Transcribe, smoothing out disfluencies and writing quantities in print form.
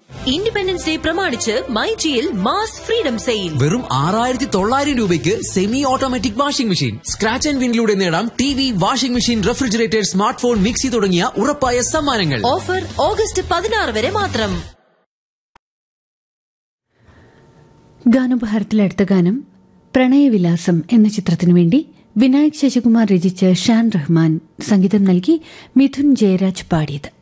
Independence day പ്രമാണിച്ച് മൈജിയിൽ mass freedom sale. വെറും 6,900 രൂപയ്ക്ക് semi automatic washing machine. Scratch and വിനിലൂടെ നേടാം TV, washing machine, refrigerator, smart phone, mixie തുടങ്ങിയ ഉറപ്പായ സമ്മാനങ്ങൾ. ഓഫർ ഓഗസ്റ്റ് 16 വരെ മാത്രം. ഗാനോപഹാരത്തിലെ അടുത്ത ഗാനം പ്രണയവിലാസം എന്ന ചിത്രത്തിനു വേണ്ടി വിനായക് ശശികുമാർ രചിച്ച് ഷാൻ റഹ്മാൻ സംഗീതം നൽകി മിഥുൻ ജയരാജ് പാടിയത്.